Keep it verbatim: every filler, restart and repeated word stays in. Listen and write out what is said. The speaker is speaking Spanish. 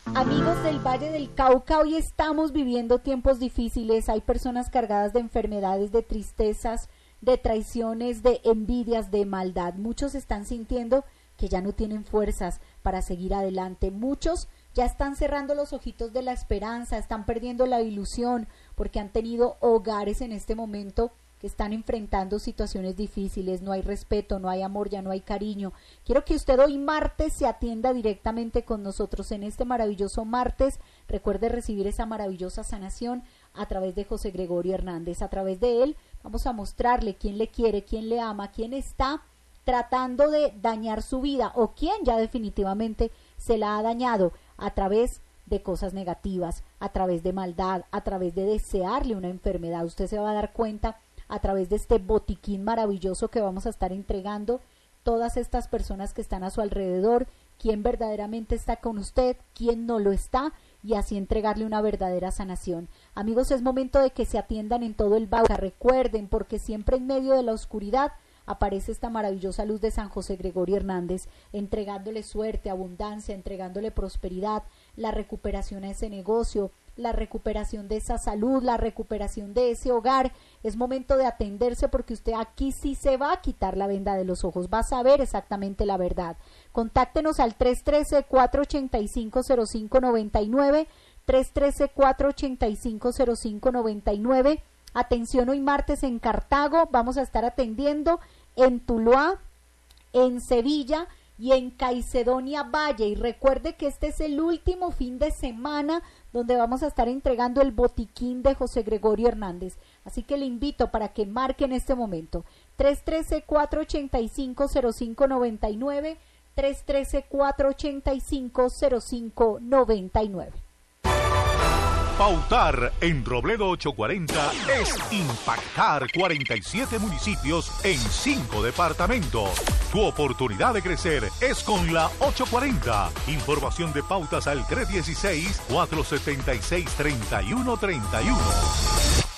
Amigos del Valle del Cauca, hoy estamos viviendo tiempos difíciles. Hay personas cargadas de enfermedades, de tristezas, de traiciones, de envidias, de maldad. Muchos están sintiendo que ya no tienen fuerzas para seguir adelante. Muchos ya están cerrando los ojitos de la esperanza, están perdiendo la ilusión porque han tenido hogares en este momento que están enfrentando situaciones difíciles. No hay respeto, no hay amor, ya no hay cariño. Quiero que usted hoy martes se atienda directamente con nosotros en este maravilloso martes. Recuerde recibir esa maravillosa sanación a través de José Gregorio Hernández. A través de él vamos a mostrarle quién le quiere, quién le ama, quién está tratando de dañar su vida o quién ya definitivamente se la ha dañado a través de cosas negativas, a través de maldad, a través de desearle una enfermedad. Usted se va a dar cuenta a través de este botiquín maravilloso que vamos a estar entregando, todas estas personas que están a su alrededor, quién verdaderamente está con usted, quién no lo está, y así entregarle una verdadera sanación. Amigos, es momento de que se atiendan en todo el Cauca. Recuerden, porque siempre en medio de la oscuridad aparece esta maravillosa luz de San José Gregorio Hernández, entregándole suerte, abundancia, entregándole prosperidad, la recuperación a ese negocio, la recuperación de esa salud, la recuperación de ese hogar. Es momento de atenderse porque usted aquí sí se va a quitar la venda de los ojos, va a saber exactamente la verdad. Contáctenos al tres uno tres, cuatro ocho cinco, cero cinco nueve nueve, tres uno tres, cuatro ocho cinco, cero cinco nueve nueve. Atención, hoy martes en Cartago, vamos a estar atendiendo en Tuluá, en Sevilla y en Caicedonia Valle. Y recuerde que este es el último fin de semana donde vamos a estar entregando el botiquín de José Gregorio Hernández. Así que le invito para que marque en este momento tres uno tres, cuatro ocho cinco, cero cinco nueve nueve, tres uno tres, cuatro ocho cinco, cero cinco nueve nueve. Pautar en Robledo ochocientos cuarenta es impactar cuarenta y siete municipios en cinco departamentos. Tu oportunidad de crecer es con la ochocientos cuarenta. Información de pautas al tres uno seis, cuatro siete seis, tres uno tres uno.